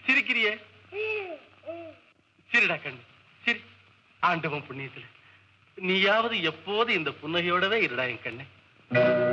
சிரிக்கிறியே, சிரிடா கண்ணு, சிரி. ஆண்டவன் புண்ணியத்துல நீயாவது எப்போது இந்த புன்னகையோடவே இருடா என் கண்ணு.